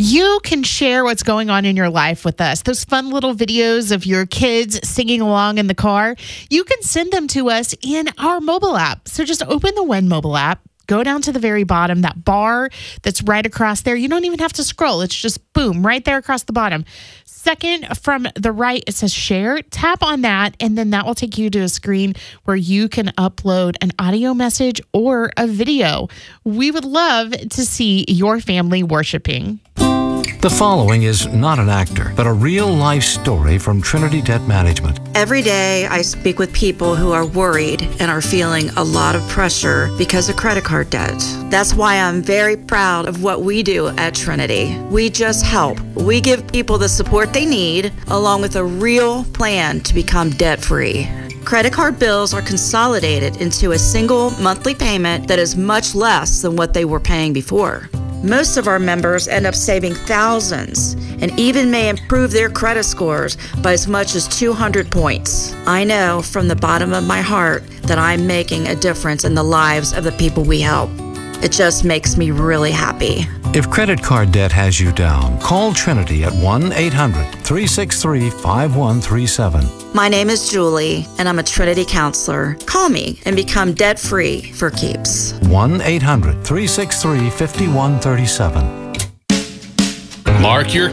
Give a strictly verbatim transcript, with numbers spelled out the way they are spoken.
You can share what's going on in your life with us. Those fun little videos of your kids singing along in the car, you can send them to us in our mobile app. So just open the When mobile app. Go down to the very bottom, that bar that's right across there. You don't even have to scroll. It's just boom, right there across the bottom. Second from the right, it says share. Tap on that, and then that will take you to a screen where you can upload an audio message or a video. We would love to see your family worshiping. The following is not an actor, but a real-life story from Trinity Debt Management. Every day, I speak with people who are worried and are feeling a lot of pressure because of credit card debt. That's why I'm very proud of what we do at Trinity. We just help. We give people the support they need, along with a real plan to become debt-free. Credit card bills are consolidated into a single monthly payment that is much less than what they were paying before. Most of our members end up saving thousands and even may improve their credit scores by as much as two hundred points. I know from the bottom of my heart that I'm making a difference in the lives of the people we help. It just makes me really happy. If credit card debt has you down, call Trinity at one eight hundred, three six three, five one three seven. My name is Julie, and I'm a Trinity counselor. Call me and become debt-free for keeps. one eight hundred, three six three, five one three seven. Mark your